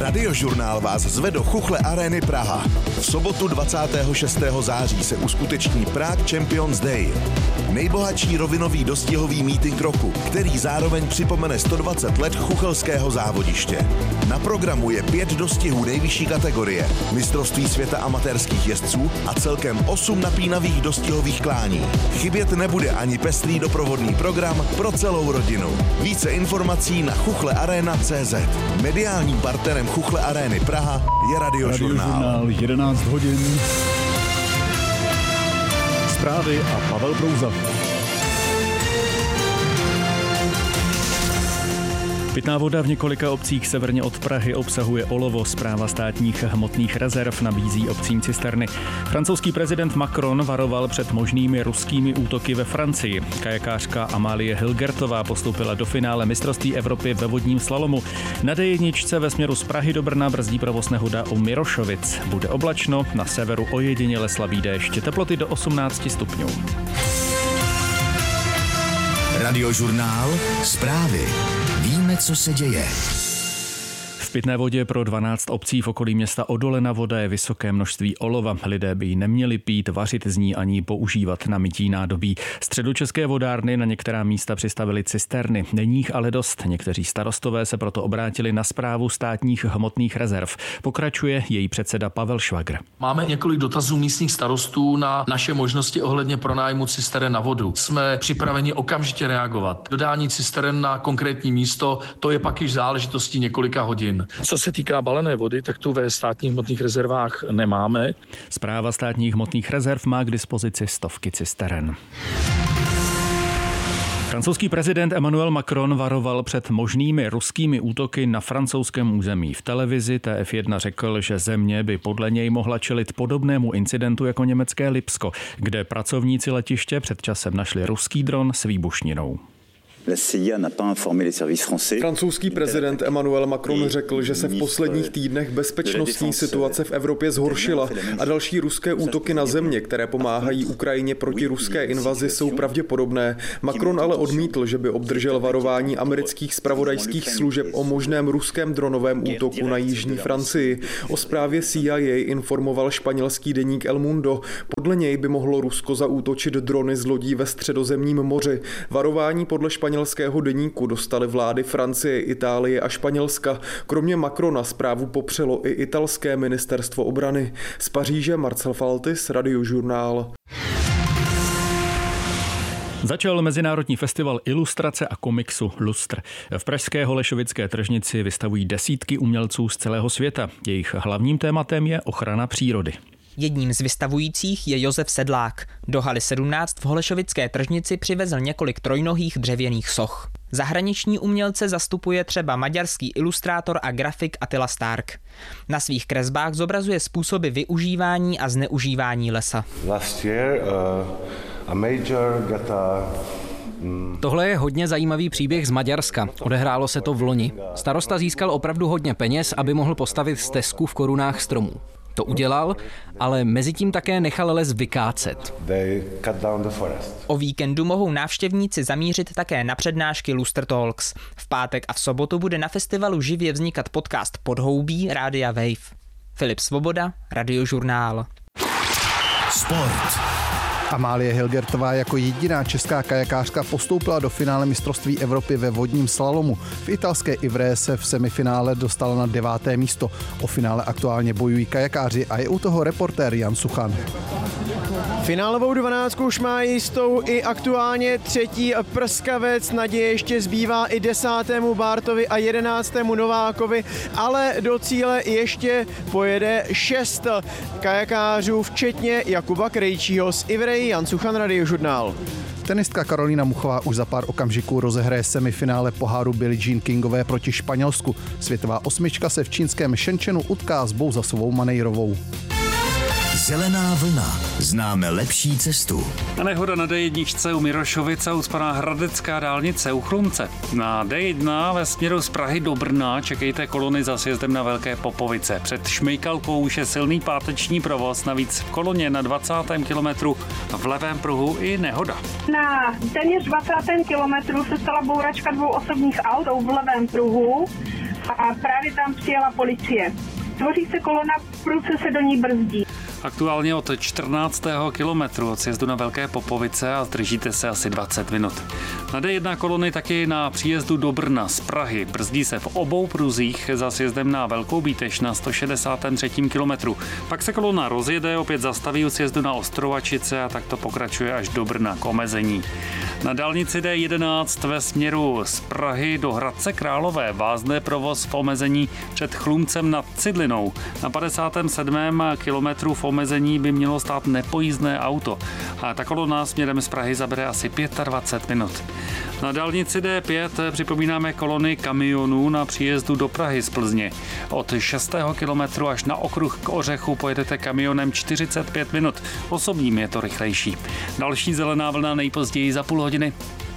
Radiožurnál vás zve do Chuchle Arény Praha. V sobotu 26. září se uskuteční Prague Champions Day. Nejbohatší rovinový dostihový meeting roku, který zároveň připomene 120 let chuchelského závodiště. Na programu je 5 dostihů nejvyšší kategorie, mistrovství světa amatérských jezdců a celkem 8 napínavých dostihových klání. Chybět nebude ani pestrý doprovodný program pro celou rodinu. Více informací na chuchlearena.cz. Mediálním partnerem Chuchle Arény Praha je Radiožurnál. 11 hodin. Zprávy a Pavel Prouza. Pitná voda v několika obcích severně od Prahy obsahuje olovo. Správa státních hmotných rezerv nabízí obcím cisterny. Francouzský prezident Macron varoval před možnými ruskými útoky ve Francii. Kajakářka Amálie Hilgertová postoupila do finále mistrovství Evropy ve vodním slalomu. Na D1 ve směru z Prahy do Brna brzdí provoz nehoda u Mirošovic. Bude oblačno, na severu ojediněle slabý déšť. Teploty do 18 stupňů. Radiožurnál. Zprávy. Víme, co se děje. V pitné vodě pro 12 obcí v okolí města Odolena voda je vysoké množství olova. Lidé by ji neměli pít, vařit z ní ani používat na mytí nádobí. Středočeské vodárny na některá místa přistavily cisterny. Není jich ale dost. Někteří starostové se proto obrátili na správu státních hmotných rezerv. Pokračuje její předseda Pavel Švagr. Máme několik dotazů místních starostů na naše možnosti ohledně pronájmu cisteren na vodu. Jsme připraveni okamžitě reagovat. Dodání cisteren na konkrétní místo, to je pak již záležitostí několika hodin. Co se týká balené vody, tak tu ve státních hmotných rezervách nemáme. Správa státních hmotných rezerv má k dispozici stovky cisteren. Francouzský prezident Emmanuel Macron varoval před možnými ruskými útoky na francouzském území. V televizi TF1 řekl, že země by podle něj mohla čelit podobnému incidentu jako německé Lipsko, kde pracovníci letiště před časem našli ruský dron s výbušninou. Francouzský prezident Emmanuel Macron řekl, že se v posledních týdnech bezpečnostní situace v Evropě zhoršila a další ruské útoky na země, které pomáhají Ukrajině proti ruské invazi, jsou pravděpodobné. Macron ale odmítl, že by obdržel varování amerických zpravodajských služeb o možném ruském dronovém útoku na jižní Francii. O zprávě CIA informoval španělský deník El Mundo. Podle něj by mohlo Rusko zaútočit drony z lodí ve Středozemním moři. Varování podle španělského deníku dostaly vlády Francie, Itálie a Španělska. Kromě Macrona zprávu popřelo i italské ministerstvo obrany. Z Paříže Marcel Faltis, Radiožurnál. Začal mezinárodní festival ilustrace a komiksu Lustr. V pražské Holešovické tržnici vystavují desítky umělců z celého světa. Jejich hlavním tématem je ochrana přírody. Jedním z vystavujících je Josef Sedlák. Do haly 17 v Holešovické tržnici přivezl několik trojnohých dřevěných soch. Zahraniční umělce zastupuje třeba maďarský ilustrátor a grafik Attila Stark. Na svých kresbách zobrazuje způsoby využívání a zneužívání lesa. Tohle je hodně zajímavý příběh z Maďarska. Odehrálo se to v loni. Starosta získal opravdu hodně peněz, aby mohl postavit stezku v korunách stromů. To udělal, ale mezitím také nechal les vykácet. O víkendu mohou návštěvníci zamířit také na přednášky Lustr Talks. V pátek a v sobotu bude na festivalu živě vznikat podcast Podhoubí Rádia Wave. Filip Svoboda, Radiožurnál. Sport. Amálie Hilgertová jako jediná česká kajakářka postoupila do finále mistrovství Evropy ve vodním slalomu. V italské Ivrea se v semifinále dostala na 9. místo. O finále aktuálně bojují kajakáři a je u toho reportér Jan Suchan. Finálovou 12 už má jistou i aktuálně 3. prskavec. Naděje ještě zbývá i 10. Bártovi a 11. Novákovi, ale do cíle ještě pojede 6 kajakářů, včetně Jakuba Krejčího z Ivreji. Jan Suchan, Radiožurnál. Tenistka Karolína Muchová už za pár okamžiků rozehraje semifinále poháru Billie Jean Kingové proti Španělsku. Světová osmička se v čínském Shenzhenu utká s Bouzasovou Manejrovou. Zelená vlna. Známe lepší cestu. A nehoda na D1 u Mirošovic a ucpaná hradecká dálnice u Chlumce. Na D1 ve směru z Prahy do Brna čekejte kolony za sjezdem na Velké Popovice. Před Šmejkalkou už je silný páteční provoz, navíc v koloně na 20. kilometru v levém pruhu i nehoda. Na téměř 20. kilometru se stala bouračka 2 osobních aut v levém pruhu a právě tam přijela policie. Tvoří se kolona, prudce se do ní brzdí. Aktuálně od 14. kilometru od sjezdu na Velké Popovice a zdržíte se asi 20 minut. Na D1 kolony taky na příjezdu do Brna z Prahy. Brzdí se v obou pruzích za sjezdem na Velkou Bíteš na 163. kilometru. Pak se kolona rozjede, opět zastaví u sjezdu na Ostrovačice a tak to pokračuje až do Brna k omezení. Na dálnici D11 ve směru z Prahy do Hradce Králové vázne provoz v omezení před Chlumcem nad Cidlinou. Na 57. kilometru v omezení by mělo stát nepojízdné auto a ta kolona směrem z Prahy zabere asi 25 minut. Na dálnici D5 připomínáme kolony kamionů na příjezdu do Prahy z Plzně. Od 6. kilometru až na okruh k Ořechu pojedete kamionem 45 minut. Osobním je to rychlejší. Další zelená vlna nejpozději za půl hodiny.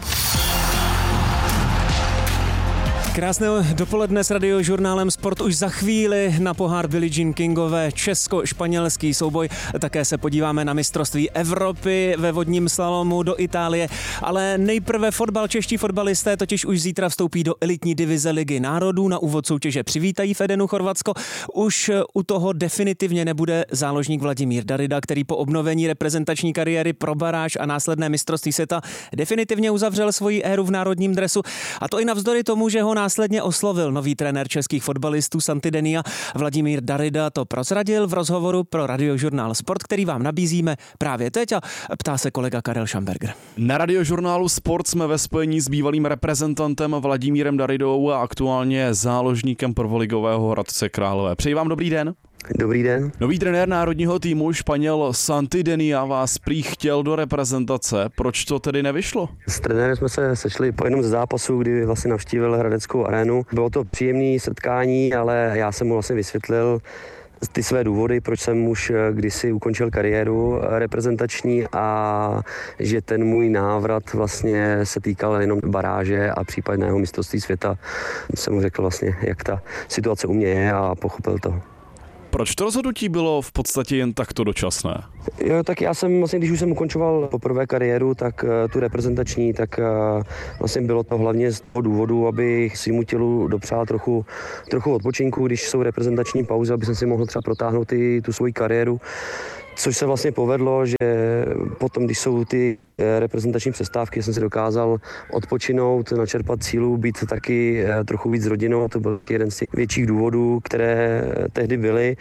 Krásné dopoledne s Radiožurnálem Sport už za chvíli na pohár Billie Jean Kingové česko-španělský souboj. Také se podíváme na mistrovství Evropy ve vodním slalomu do Itálie. Ale nejprve fotbal. Čeští fotbalisté totiž už zítra vstoupí do elitní divize Ligy národů. Na úvod soutěže přivítají v Edenu Chorvatsko. Už u toho definitivně nebude záložník Vladimír Darida, který po obnovení reprezentační kariéry pro baráž a následné mistrovství světa definitivně uzavřel svoji éru v národním dresu. A to i navzdory tomu, že ho následně oslovil nový trenér českých fotbalistů Santi Denia. Vladimír Darida to prozradil v rozhovoru pro Radiožurnál Sport, který vám nabízíme právě teď a ptá se kolega Karel Šamberger. Na Radiožurnálu Sport jsme ve spojení s bývalým reprezentantem Vladimírem Daridou a aktuálně záložníkem prvoligového Hradce Králové. Přeji vám dobrý den. Dobrý den. Nový trenér národního týmu Španěl Santi Denia vás prý chtěl do reprezentace. Proč to tedy nevyšlo? S trenérem jsme se sešli po jednom ze zápasů, kdy vlastně navštívil Hradeckou arénu. Bylo to příjemné setkání, ale já jsem mu vlastně vysvětlil ty své důvody, proč jsem už kdysi ukončil kariéru reprezentační a že ten můj návrat vlastně se týkal jenom baráže a případného mistrovství světa. Jsem mu řekl vlastně, jak ta situace u mě je a pochopil to. Proč to rozhodnutí bylo v podstatě jen takto dočasné? Jo, tak já jsem vlastně, když už jsem ukončoval poprvé kariéru, tak tu reprezentační, tak vlastně bylo to hlavně z toho důvodu, aby svýmu tělu dopřál trochu odpočinku, když jsou reprezentační pauzy, aby jsem si mohl třeba protáhnout tu svoji kariéru. Což se vlastně povedlo, že potom, když jsou ty reprezentační přestávky, jsem si dokázal odpočinout, načerpat sílu, být taky trochu víc s rodinou. To byl jeden z těch větších důvodů, které tehdy byly.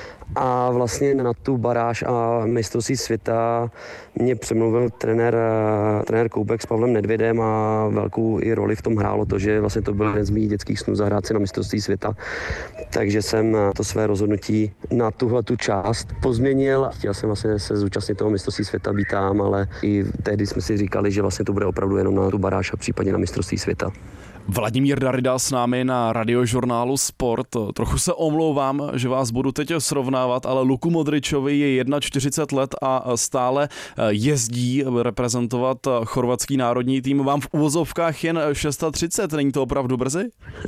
A vlastně na tu baráž a mistrovství světa mě přemluvil trenér Koubek s Pavlem Nedvědem a velkou i roli v tom hrálo to, že vlastně to byl jeden z mých dětských snů zahrát si na mistrovství světa. Takže jsem to své rozhodnutí na tuhletu část pozměnil. Chtěl jsem vlastně se zúčastnit toho mistrovství světa, být tam, ale i tehdy jsme si říkali, že vlastně to bude opravdu jenom na tu baráž a případně na mistrovství světa. Vladimír Darida s námi na Radiožurnálu Sport. Trochu se omlouvám, že vás budu teď srovnávat, ale Luku Modričovi je 41 let a stále jezdí reprezentovat chorvatský národní tým. Vám v uvozovkách jen 630, není to opravdu brzy?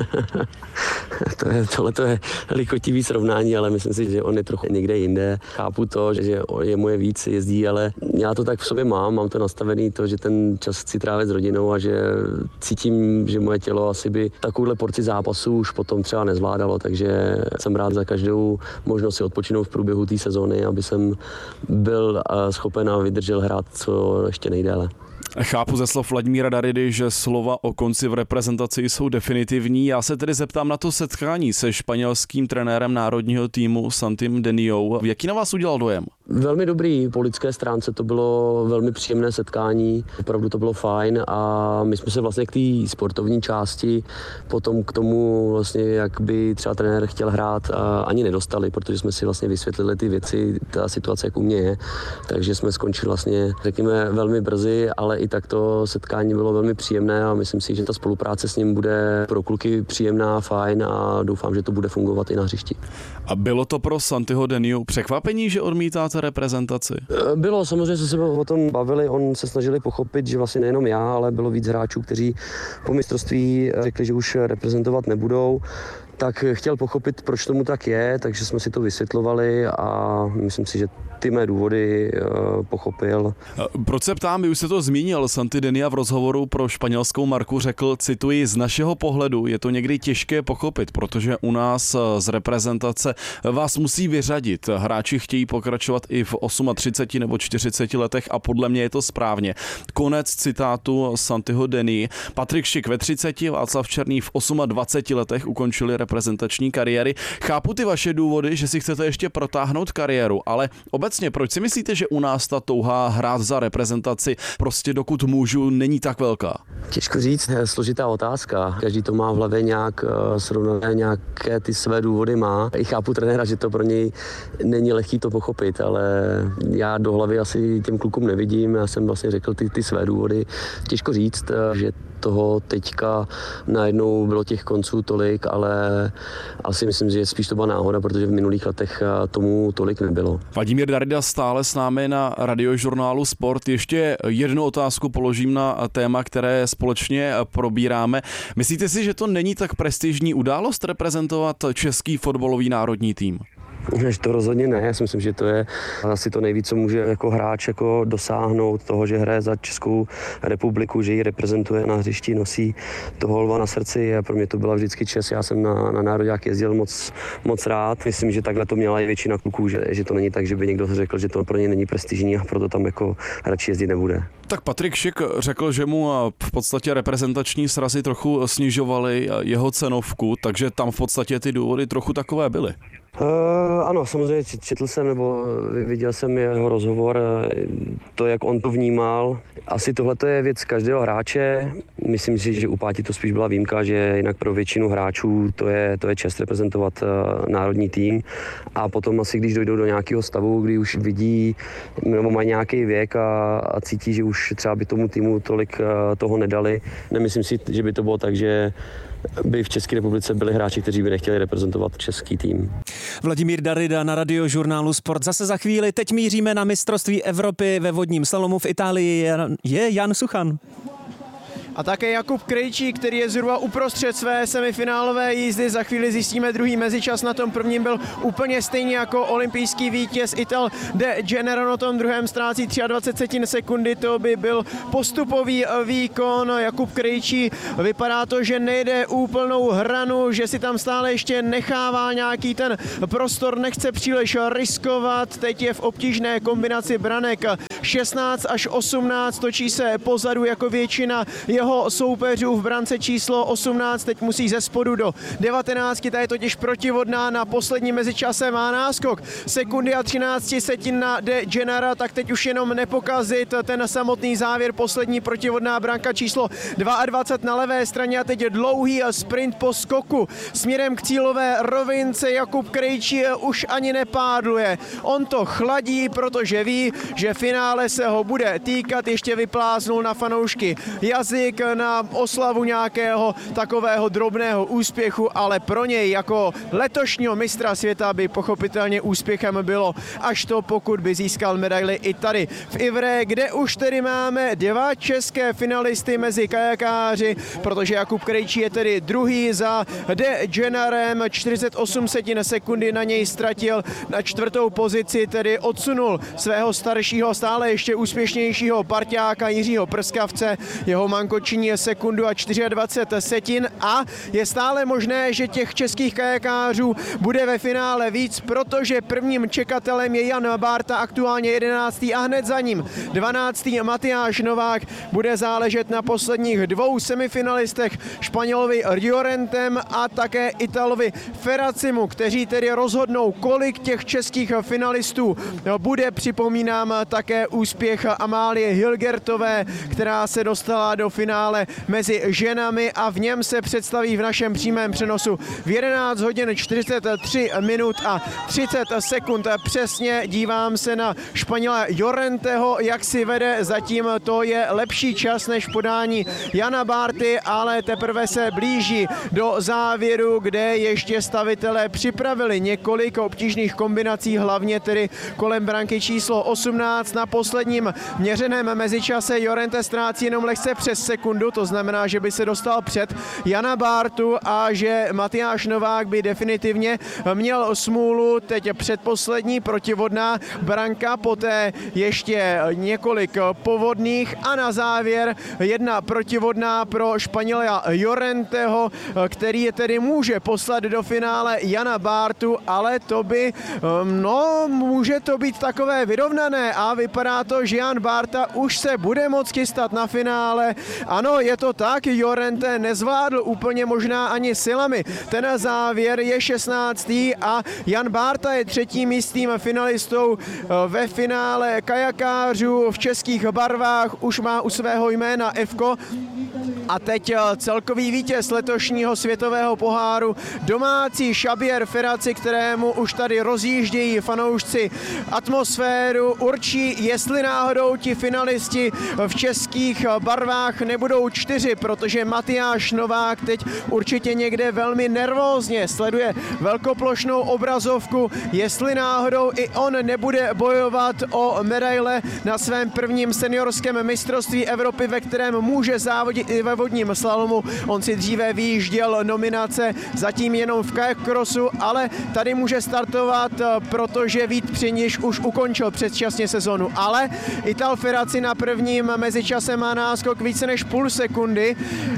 Tohle je lichotivý srovnání, ale myslím si, že on je trochu někde jinde. Chápu to, že je moje víc jezdí, ale já to tak v sobě mám to nastavený to, že ten čas chci trávit s rodinou a že cítím, že moje tělo asi by takovouhle porci zápasů už potom třeba nezvládalo, takže jsem rád za každou možnost si odpočinout v průběhu té sezóny, aby jsem byl schopen a vydržel hrát co ještě nejdéle. Chápu ze slov Vladimíra Daridy, že slova o konci v reprezentaci jsou definitivní. Já se tedy zeptám na to setkání se španělským trenérem národního týmu Santim Deniou. Jaký na vás udělal dojem? Velmi dobrý, po lidské stránce to bylo velmi příjemné setkání, opravdu to bylo fajn a my jsme se vlastně k té sportovní části potom k tomu vlastně, jak by třeba trenér chtěl hrát, ani nedostali, protože jsme si vlastně vysvětlili ty věci, ta situace, jak u mě je, takže jsme skončili vlastně, řekněme, velmi brzy, ale i tak to setkání bylo velmi příjemné a myslím si, že ta spolupráce s ním bude pro kluky příjemná, fajn a doufám, že to bude fungovat i na hřišti. A bylo to pro Santiho Deniu překvapení, že odmítáte reprezentaci? Bylo, samozřejmě se o tom bavili, on se snažili pochopit, že vlastně nejenom já, ale bylo víc hráčů, kteří po mistrovství řekli, že už reprezentovat nebudou. Tak chtěl pochopit, proč tomu tak je, takže jsme si to vysvětlovali a myslím si, že ty mé důvody pochopil. Proč se ptám, vy už jste to zmínil, Santi Denia v rozhovoru pro španělskou marku řekl, cituji, z našeho pohledu je to někdy těžké pochopit, protože u nás z reprezentace vás musí vyřadit. Hráči chtějí pokračovat i v 38 nebo 40 letech a podle mě je to správně. Konec citátu Santiho Dení. Patrik Šik ve 30, Václav Černý v 28 letech ukončili reprezentační kariéry. Chápu ty vaše důvody, že si chcete ještě protáhnout kariéru, ale obecně proč si myslíte, že u nás ta touha hrát za reprezentaci prostě dokud můžu není tak velká? Těžko říct, složitá otázka. Každý to má v hlavě nějak srovnané, nějaké ty své důvody má. I chápu trenéra, že to pro něj není lehký to pochopit, ale já do hlavy asi těm klukům nevidím. Já jsem vlastně řekl ty své důvody. Těžko říct, že toho teďka najednou bylo těch konců tolik, ale asi myslím, že spíš to byla náhoda, protože v minulých letech tomu tolik nebylo. Vladimír Darida stále s námi na Radiožurnálu Sport. Ještě jednu otázku položím na téma, které společně probíráme. Myslíte si, že to není tak prestižní událost reprezentovat český fotbalový národní tým? To rozhodně ne, já si myslím, že to je asi to nejvíc, co může jako hráč jako dosáhnout toho, že hraje za Českou republiku, že ji reprezentuje na hřišti, nosí toho lva na srdci a pro mě to byla vždycky čest. Já jsem na nároďák jezdil moc rád. Myslím, že takhle to měla i většina kluků, že to není tak, že by někdo řekl, že to pro ně není prestižní a proto tam jako radši jezdit nebude. Tak Patrik Šik řekl, že mu v podstatě reprezentační srazy trochu snižovaly jeho cenovku, takže tam v podstatě ty důvody trochu takové byly. Ano, samozřejmě četl jsem nebo viděl jsem jeho rozhovor, to, jak on to vnímal. Asi tohle je věc každého hráče. Myslím si, že u Páti to spíš byla výjimka, že jinak pro většinu hráčů to je čest reprezentovat národní tým. A potom asi, když dojdou do nějakého stavu, kdy už vidí nebo mají nějaký věk a cítí, že už třeba by tomu týmu tolik toho nedali. Nemyslím si, že by to bylo tak, že by v České republice byli hráči, kteří by nechtěli reprezentovat český tým. Vladimír Darida na Radiožurnálu Sport. Zase za chvíli. Teď míříme na mistrovství Evropy ve vodním slalomu v Itálii. Je Jan Suchan. A také Jakub Krejčí, který je zhruba uprostřed své semifinálové jízdy. Za chvíli zjistíme druhý mezičas. Na tom prvním byl úplně stejně jako olympijský vítěz Ital De Gennaro. Na tom druhém ztrácí 23 sekundy. To by byl postupový výkon. Jakub Krejčí, vypadá to, že nejde úplnou hranu, že si tam stále ještě nechává nějaký ten prostor, nechce příliš riskovat. Teď je v obtížné kombinaci branek 16 až 18, točí se pozadu jako většina jeho soupeřů v brance číslo 18, teď musí ze spodu do 19, ta je totiž protivodná, na poslední mezičase má náskok sekundy a 13 setin na De Gennara, tak teď už jenom nepokazit ten samotný závěr, poslední protivodná branka číslo 22 na levé straně a teď dlouhý sprint po skoku směrem k cílové rovince. Jakub Krejčí už ani nepádluje, on to chladí, protože ví, že finále se ho bude týkat, ještě vypláznul na fanoušky jazyk na oslavu nějakého takového drobného úspěchu, ale pro něj jako letošního mistra světa by pochopitelně úspěchem bylo až to, pokud by získal medaili i tady v Ivrea, kde už tedy máme 2 české finalisty mezi kajakáři, protože Jakub Krejčí je tedy druhý za De Gennarem, 48 sekundy na něj ztratil, na 4. pozici tedy odsunul svého staršího, stále ještě úspěšnějšího parťáka Jiřího Prskavce, jeho manko činí sekundu a 24 setin a je stále možné, že těch českých kajakářů bude ve finále víc, protože prvním čekatelem je Jan Bárta, aktuálně 11. a hned za ním 12. Matyáš Novák. Bude záležet na posledních 2 semifinalistech, Španělovi Llorentem a také Italovi Ferracimu, kteří tedy rozhodnou, kolik těch českých finalistů bude. Připomínám také úspěch Amálie Hilgertové, která se dostala do finále mezi ženami a v něm se představí v našem přímém přenosu v 11 hodin 43 minut a 30 sekund. Přesně dívám se na Španěla Llorenteho, jak si vede, zatím to je lepší čas než podání Jana Bárty, ale teprve se blíží do závěru, kde ještě stavitelé připravili několik obtížných kombinací, hlavně tedy kolem branky číslo 18. Na posledním měřeném mezičase Llorente ztrácí jenom lehce přes sekundu, to znamená, že by se dostal před Jana Bártu a že Matyáš Novák by definitivně měl smůlu. Teď předposlední protivodná branka, poté ještě několik povodných a na závěr jedna protivodná pro Španěla Llorenteho, který tedy může poslat do finále Jana Bártu, ale to by, může to být takové vyrovnané a vypadá to, že Jan Bárta už se bude moct chystat na finále. Ano, je to tak, Llorente nezvládl úplně možná ani silami. Ten závěr je 16. a Jan Bárta je 3. místním finalistou ve finále kajakářů v českých barvách, už má u svého jména Fko. A teď celkový vítěz letošního světového poháru, domácí Xabier Ferraci, kterému už tady rozjíždějí fanoušci atmosféru, určí, jestli náhodou ti finalisti v českých barvách nebudou 4, protože Matyáš Novák teď určitě někde velmi nervózně sleduje velkoplošnou obrazovku, jestli náhodou i on nebude bojovat o medaile na svém prvním seniorském mistrovství Evropy, ve kterém může závodit i ve vodním slalomu. On si dříve vyjížděl nominace zatím jenom v kajak crossu, ale tady může startovat, protože Vít Přiniš už ukončil předčasně sezonu. Ale Ital Ferraci na prvním mezičase má náskok více než půl sekundy,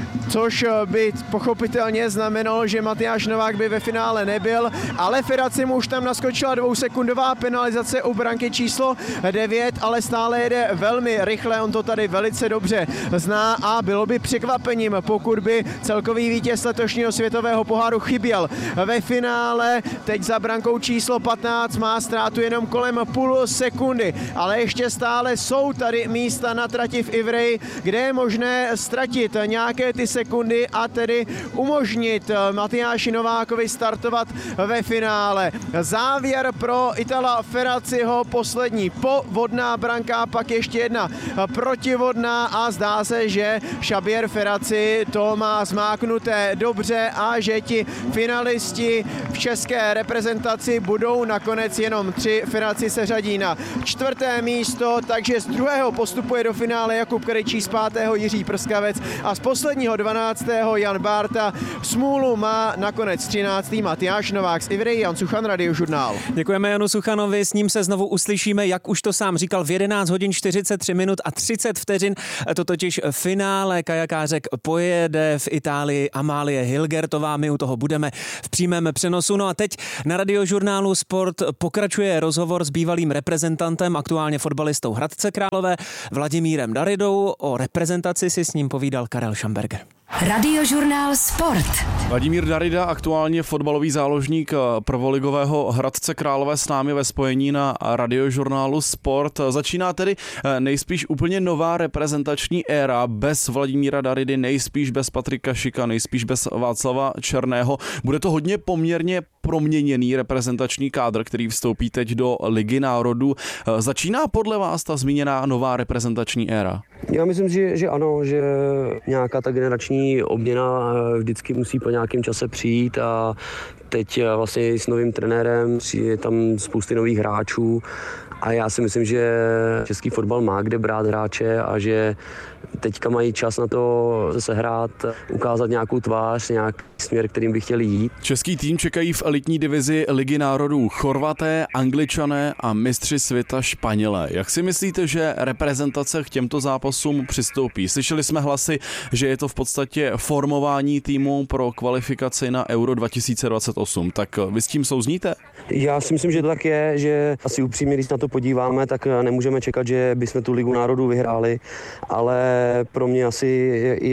což by pochopitelně znamenalo, že Matyáš Novák by ve finále nebyl, ale Ferraci mu už tam naskočila 2sekundová penalizace u branky číslo 9, ale stále jede velmi rychle, on to tady velice dobře zná a bylo by překvapením, pokud by celkový vítěz letošního světového poháru chyběl ve finále. Teď za brankou číslo 15 má ztrátu jenom kolem půl sekundy, ale ještě stále jsou tady místa na trati v Ivry, kde je možné ztratit nějaké ty sekundy a tedy umožnit Matyáši Novákovi startovat ve finále. Závěr pro Itala Ferraciho, poslední povodná branka, pak ještě jedna protivodná a zdá se, že Xabier Ferraci to má zmáknuté dobře a že ti finalisti v české reprezentaci budou nakonec jenom 3. Ferraci se řadí na 4. místo, takže z 2. postupuje do finále Jakub Krejčí, z 5. Jiří Prskavec a z posledního 12. Jan Bárta. Smůlu má nakonec 13. Matyáš Novák z Ivry. Jan Suchan, Radiožurnál. Děkujeme Janu Suchanovi, s ním se znovu uslyšíme, jak už to sám říkal, v 11 hodin 43 minut a 30 vteřin. To totiž finále kajakářek pojede v Itálii Amálie Hilgertová. My u toho budeme v přímém přenosu. No a teď na Radiožurnálu Sport pokračuje rozhovor s bývalým reprezentantem, aktuálně fotbalistou Hradce Králové, Vladimírem Daridou. O reprezentaci si s ním povídal Karel Šamberger. Radiožurnál Sport. Vladimír Darida, aktuálně fotbalový záložník prvoligového Hradce Králové, s námi ve spojení na Radiožurnálu Sport. Začíná tedy nejspíš úplně nová reprezentační éra bez Vladimíra Daridy, nejspíš bez Patrika Šika, nejspíš bez Václava Černého. Bude to hodně poměrně proměněný reprezentační kádr, který vstoupí teď do Ligy národů. Začíná podle vás ta zmíněná nová reprezentační éra? Já myslím, že ano, že nějaká ta generační obměna vždycky musí po nějakém čase přijít a teď vlastně s novým trenérem je tam spousty nových hráčů a já si myslím, že český fotbal má kde brát hráče a že teďka mají čas na to sehrát, ukázat nějakou tvář, nějaký směr, kterým by chtěli jít. Český tým čekají v elitní divizi Ligy národů Chorvaté, Angličané a mistři světa Španělé. Jak si myslíte, že reprezentace k těmto zápasům přistoupí? Slyšeli jsme hlasy, že je to v podstatě formování týmu pro kvalifikaci na Euro 2028. Tak vy s tím souzníte? Já si myslím, že to tak je, že asi upřímně, když na to podíváme, tak nemůžeme čekat, že bychom tu Ligu národů vyhráli, ale pro mě asi i jako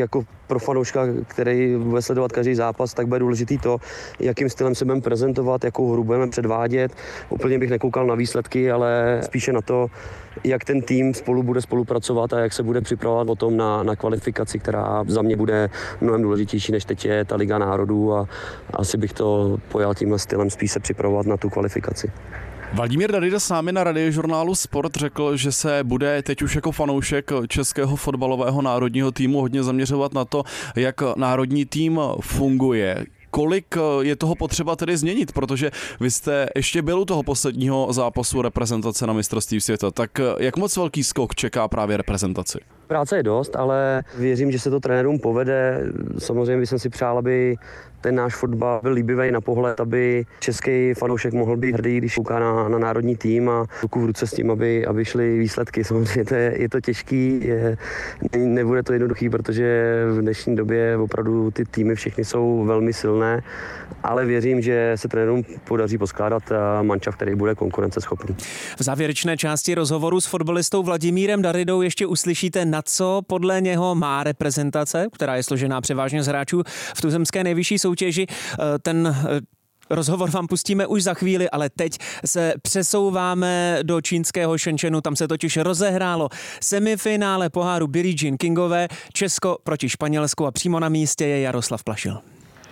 pro fanouška, který bude sledovat každý zápas, tak bude důležitý to, jakým stylem se budeme prezentovat, jakou hru budeme předvádět. Úplně bych nekoukal na výsledky, ale spíše na to, jak ten tým spolu bude spolupracovat a jak se bude připravovat potom na kvalifikaci, která za mě bude mnohem důležitější, než teď je ta Liga národů, a asi bych to pojal tímhle stylem, spíš se připravovat na tu kvalifikaci. Vladimír Darida s námi na Radiožurnálu Sport řekl, že se bude teď už jako fanoušek českého fotbalového národního týmu hodně zaměřovat na to, jak národní tým funguje. Kolik je toho potřeba tedy změnit, protože vy jste ještě byl u toho posledního zápasu reprezentace na mistrovství světa, tak jak moc velký skok čeká právě reprezentaci? Práce je dost, ale věřím, že se to trenérům povede. Samozřejmě bych si přál, aby ten náš fotbal byl líbivý na pohled, aby český fanoušek mohl být hrdý, když kouká na národní tým, a ruku v ruce s tím, aby šly výsledky. Samozřejmě je to těžký, nebude to jednoduchý, protože v dnešní době opravdu ty týmy všechny jsou velmi silné, ale věřím, že se trenérům podaří poskládat mančaft, který bude konkurenceschopný. V závěrečné části rozhovoru s fotbalistou Vladimírem Daridou ještě uslyšíte, na co podle něho má reprezentace, která je složená převážně z hráčů v tuzemské nejvyšší soutěži. Ten rozhovor vám pustíme už za chvíli, ale teď se přesouváme do čínského Shenzhenu, tam se totiž rozehrálo semifinále poháru Billie Jean Kingové, Česko proti Španělsku, a přímo na místě je Jaroslav Plašil.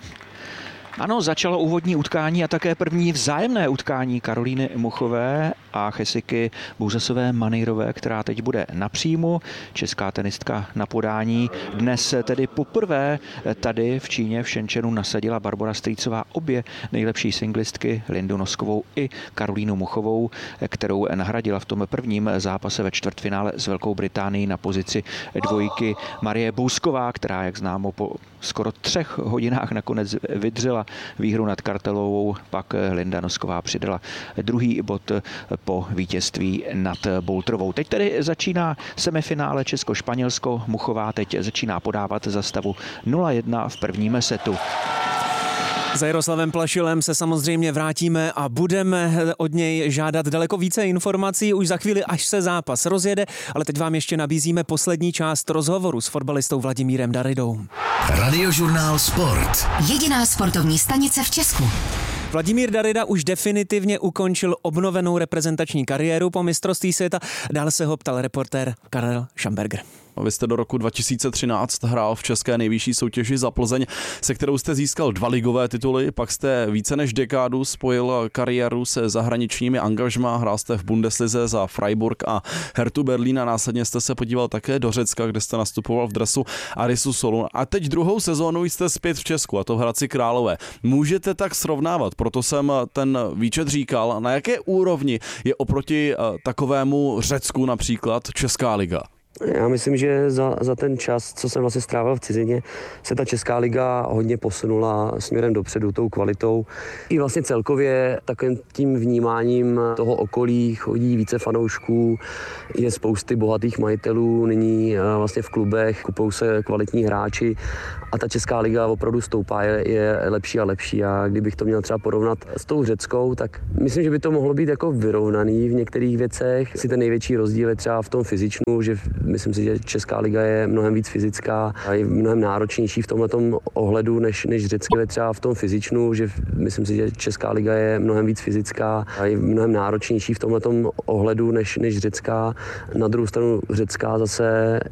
Ano, začalo úvodní utkání a také první vzájemné utkání Karolíny Muchové a Jessiky Bouzasové-Manejrové, která teď bude na příjmu. Česká tenistka na podání. Dnes tedy poprvé tady v Číně, v Shenzhenu, nasadila Barbora Strýcová obě nejlepší singlistky, Lindu Noskovou i Karolínu Muchovou, kterou nahradila v tom prvním zápase ve čtvrtfinále s Velkou Británií na pozici dvojky Marie Bouzková, která, jak známo, po skoro 3 hodinách nakonec vydřela výhru nad Kartelovou, pak Linda Nosková přidala druhý bod po vítězství nad Boulterovou. Teď tedy začíná semifinále Česko-Španělsko. Muchová teď začíná podávat za stavu 0-1 v prvním setu. Za Jaroslavem Plašilem se samozřejmě vrátíme a budeme od něj žádat daleko více informací už za chvíli, až se zápas rozjede, ale teď vám ještě nabízíme poslední část rozhovoru s fotbalistou Vladimírem Daridou. Radiožurnál Sport. Jediná sportovní stanice v Česku. Vladimír Darida už definitivně ukončil obnovenou reprezentační kariéru po mistrovství světa. Dál se ho ptal reportér Karel Schamberger. Vy jste do roku 2013 hrál v české nejvyšší soutěži za Plzeň, se kterou jste získal 2 ligové tituly, pak jste více než dekádu spojil kariéru se zahraničními angažmá, hrál jste v Bundeslize za Freiburg a Herthu Berlín a následně jste se podíval také do Řecka, kde jste nastupoval v dresu Arisu Solun. A teď druhou sezónu jste zpět v Česku, a to v Hradci Králové. Můžete tak srovnávat, proto jsem ten výčet říkal, na jaké úrovni je oproti takovému Řecku například Česká liga? Já myslím, že za ten čas, co jsem vlastně strávil v cizině, se ta Česká liga hodně posunula směrem dopředu tou kvalitou. I vlastně celkově takovým tím vnímáním toho okolí chodí více fanoušků, je spousty bohatých majitelů, nyní vlastně v klubech kupují se kvalitní hráči a ta Česká liga opravdu stoupá, je lepší a lepší. A kdybych to měl třeba porovnat s tou řeckou, tak myslím, že by to mohlo být jako vyrovnaný v některých věcech. Si ten největší rozdíl je třeba v tom fyzičnu, že myslím si, že Česká liga je mnohem víc fyzická a je mnohem náročnější v tomhletom ohledu než řecká. Je třeba v tom fyzičnu, že myslím si, že Česká liga je mnohem víc fyzická a je mnohem náročnější v tomhletom ohledu než řecká. Na druhou stranu řecká zase